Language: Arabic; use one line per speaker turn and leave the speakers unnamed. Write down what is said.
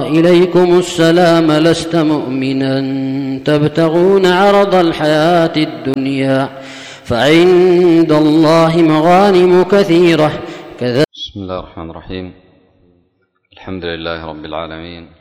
إليكم السلام لست مؤمنا تبتغون عرض الحياة الدنيا فعند الله مغانم كثيرة.
بسم الله الرحمن الرحيم. الحمد لله رب العالمين،